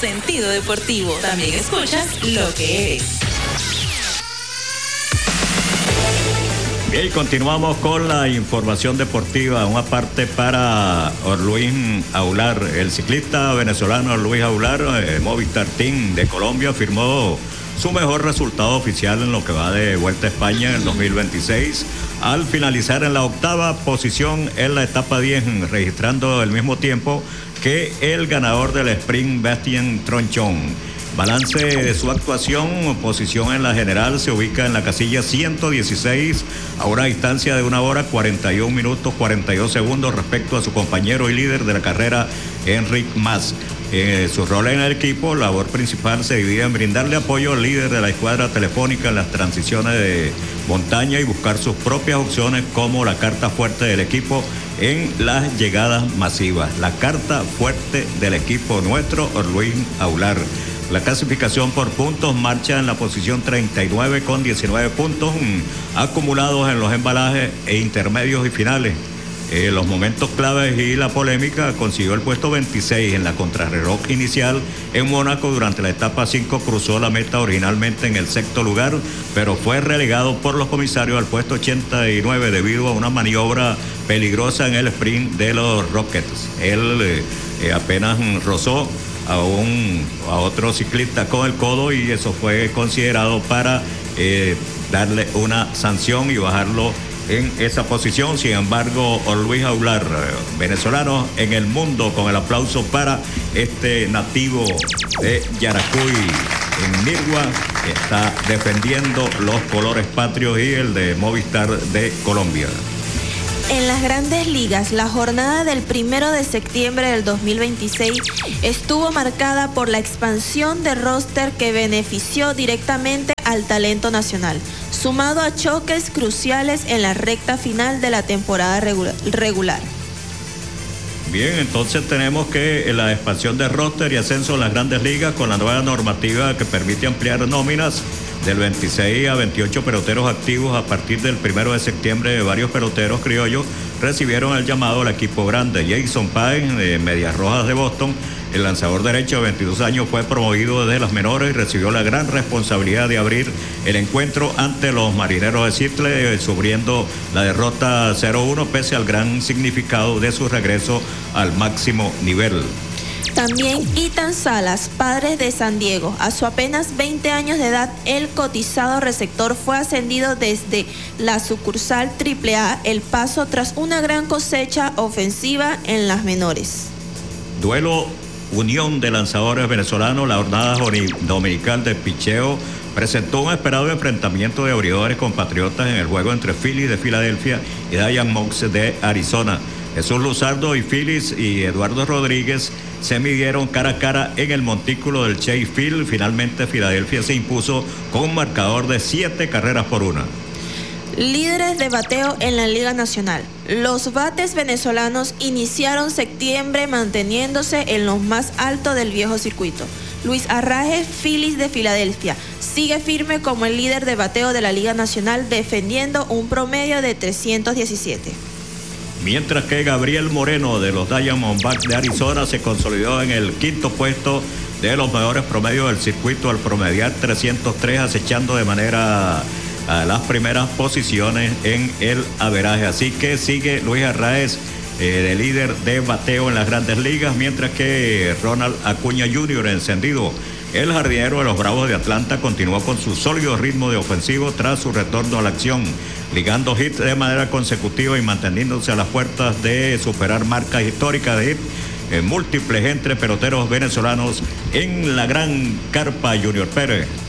sentido deportivo. También escuchas Lo que eres. Bien, continuamos con la información deportiva. Una parte para Luis Aular, el ciclista venezolano Luis Aular, Movistar Team de Colombia, firmó su mejor resultado oficial en lo que va de Vuelta a España en el 2026, al finalizar en la octava posición en la etapa 10, registrando el mismo tiempo que el ganador del sprint, Bastien Tronchon. Balance de su actuación, posición en la general, se ubica en la casilla 116, a una distancia de 1 hora 41 minutos 42 segundos respecto a su compañero y líder de la carrera, Enric Mas. Su rol en el equipo, labor principal, se divide en brindarle apoyo al líder de la escuadra telefónica en las transiciones de montaña y buscar sus propias opciones como la carta fuerte del equipo en las llegadas masivas. La carta fuerte del equipo nuestro, Luis Aular. La clasificación por puntos marcha en la posición 39 con 19 puntos acumulados en los embalajes e intermedios y finales. Los momentos claves y la polémica, consiguió el puesto 26 en la contrarreloj inicial en Mónaco. Durante la etapa 5 cruzó la meta originalmente en el sexto lugar, pero fue relegado por los comisarios al puesto 89 debido a una maniobra peligrosa en el sprint de los Rockets. Él apenas rozó a otro ciclista con el codo y eso fue considerado para darle una sanción y bajarlo en esa posición. Sin embargo, Luis Aular, venezolano en el mundo, con el aplauso para este nativo de Yaracuy, en Nirgua, que está defendiendo los colores patrios y el de Movistar de Colombia. En las Grandes Ligas, la jornada del 1 de septiembre del 2026 estuvo marcada por la expansión de roster que benefició directamente al talento nacional, sumado a choques cruciales en la recta final de la temporada regular. Bien, entonces tenemos que la expansión de roster y ascenso en las Grandes Ligas con la nueva normativa que permite ampliar nóminas del 26 a 28 peloteros activos a partir del 1 de septiembre. Varios peloteros criollos recibieron el llamado al equipo grande. Jason Páez, de Medias Rojas de Boston, el lanzador derecho de 22 años, fue promovido desde las menores y recibió la gran responsabilidad de abrir el encuentro ante los Marineros de Seattle, sufriendo la derrota 0-1 pese al gran significado de su regreso al máximo nivel. También Ethan Salas, padre de San Diego. A su apenas 20 años de edad, el cotizado receptor fue ascendido desde la sucursal AAA El Paso tras una gran cosecha ofensiva en las menores. Duelo Unión de Lanzadores Venezolanos. La jornada dominical de picheo presentó un esperado enfrentamiento de abridores compatriotas en el juego entre Phillies de Filadelfia y Diamondbacks de Arizona. Jesús Luzardo y Phillies y Eduardo Rodríguez se midieron cara a cara en el montículo del Chase Field. Finalmente, Filadelfia se impuso con un marcador de 7-1. Líderes de bateo en la Liga Nacional. Los bates venezolanos iniciaron septiembre manteniéndose en lo más alto del viejo circuito. Luis Arraez, Phillies de Filadelfia, sigue firme como el líder de bateo de la Liga Nacional, defendiendo un promedio de 317. Mientras que Gabriel Moreno de los Diamondbacks de Arizona se consolidó en el quinto puesto de los mejores promedios del circuito al promediar 303, acechando de manera a las primeras posiciones en el averaje. Así que sigue Luis Arraez, de líder de bateo en las Grandes Ligas, mientras que Ronald Acuña Jr., encendido, el jardinero de los Bravos de Atlanta, continuó con su sólido ritmo de ofensivo tras su retorno a la acción, ligando hits de manera consecutiva y manteniéndose a las puertas de superar marcas históricas de hits múltiples entre peloteros venezolanos en la gran carpa. Junior Pérez.